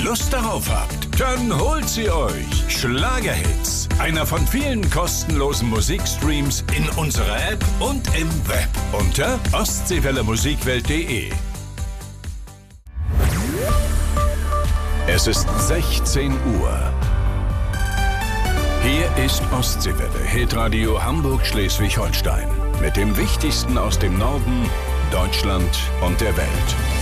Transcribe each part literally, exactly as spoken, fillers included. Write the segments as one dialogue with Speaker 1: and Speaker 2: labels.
Speaker 1: Lust darauf habt, dann holt sie euch. Schlagerhits, einer von vielen kostenlosen Musikstreams in unserer App und im Web unter ostseewelle musikwelt punkt de. Es ist sechzehn Uhr. Hier ist Ostseewelle, Hitradio Hamburg-Schleswig-Holstein. Mit dem Wichtigsten aus dem Norden, Deutschland und der Welt.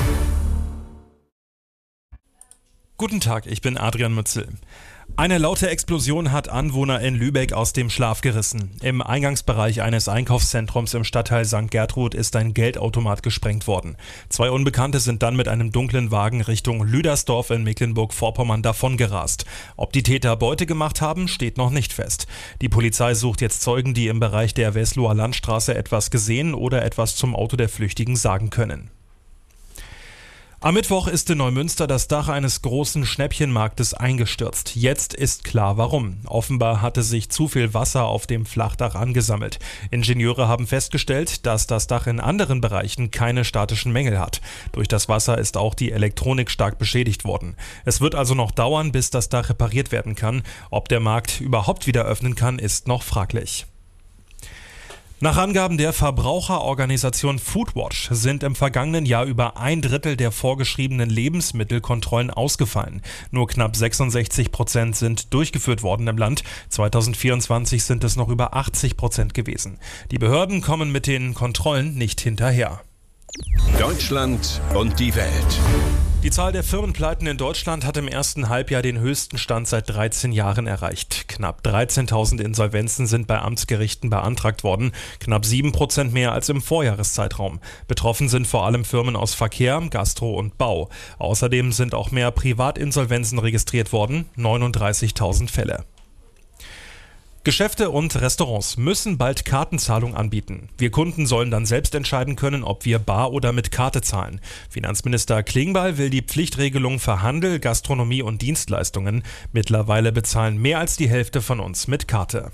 Speaker 2: Guten Tag, ich bin Adrian Mützel. Eine laute Explosion hat Anwohner in Lübeck aus dem Schlaf gerissen. Im Eingangsbereich eines Einkaufszentrums im Stadtteil Sankt Gertrud ist ein Geldautomat gesprengt worden. Zwei Unbekannte sind dann mit einem dunklen Wagen Richtung Lüdersdorf in Mecklenburg-Vorpommern davongerast. Ob die Täter Beute gemacht haben, steht noch nicht fest. Die Polizei sucht jetzt Zeugen, die im Bereich der Wesloer Landstraße etwas gesehen oder etwas zum Auto der Flüchtigen sagen können. Am Mittwoch ist in Neumünster das Dach eines großen Schnäppchenmarktes eingestürzt. Jetzt ist klar, warum. Offenbar hatte sich zu viel Wasser auf dem Flachdach angesammelt. Ingenieure haben festgestellt, dass das Dach in anderen Bereichen keine statischen Mängel hat. Durch das Wasser ist auch die Elektronik stark beschädigt worden. Es wird also noch dauern, bis das Dach repariert werden kann. Ob der Markt überhaupt wieder öffnen kann, ist noch fraglich. Nach Angaben der Verbraucherorganisation Foodwatch sind im vergangenen Jahr über ein Drittel der vorgeschriebenen Lebensmittelkontrollen ausgefallen. Nur knapp sechsundsechzig Prozent sind durchgeführt worden im Land. zweitausendvierundzwanzig sind es noch über achtzig Prozent gewesen. Die Behörden kommen mit den Kontrollen nicht hinterher.
Speaker 1: Deutschland und die Welt.
Speaker 2: Die Zahl der Firmenpleiten in Deutschland hat im ersten Halbjahr den höchsten Stand seit dreizehn Jahren erreicht. Knapp dreizehntausend Insolvenzen sind bei Amtsgerichten beantragt worden, knapp sieben Prozent mehr als im Vorjahreszeitraum. Betroffen sind vor allem Firmen aus Verkehr, Gastro und Bau. Außerdem sind auch mehr Privatinsolvenzen registriert worden, neununddreißigtausend Fälle. Geschäfte und Restaurants müssen bald Kartenzahlung anbieten. Wir Kunden sollen dann selbst entscheiden können, ob wir bar oder mit Karte zahlen. Finanzminister Klingbeil will die Pflichtregelung für Handel, Gastronomie und Dienstleistungen. Mittlerweile bezahlen mehr als die Hälfte von uns mit Karte.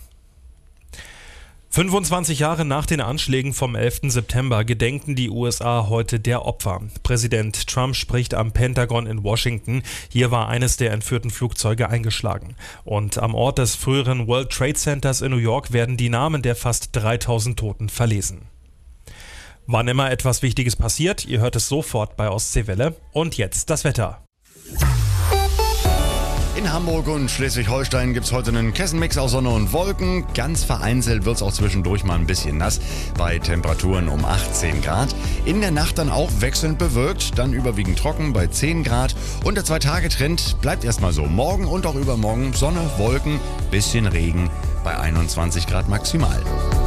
Speaker 2: fünfundzwanzig Jahre nach den Anschlägen vom elften September gedenken die U S A heute der Opfer. Präsident Trump spricht am Pentagon in Washington. Hier war eines der entführten Flugzeuge eingeschlagen. Und am Ort des früheren World Trade Centers in New York werden die Namen der fast dreitausend Toten verlesen. Wann immer etwas Wichtiges passiert, ihr hört es sofort bei Ostseewelle. Und jetzt das Wetter.
Speaker 3: In Hamburg und Schleswig-Holstein gibt es heute einen Kessenmix aus Sonne und Wolken. Ganz vereinzelt wird es auch zwischendurch mal ein bisschen nass, bei Temperaturen um achtzehn Grad. In der Nacht dann auch wechselnd bewölkt, dann überwiegend trocken bei zehn Grad. Und der Zwei-Tage-Trend bleibt erstmal so. Morgen und auch übermorgen Sonne, Wolken, bisschen Regen bei einundzwanzig Grad maximal.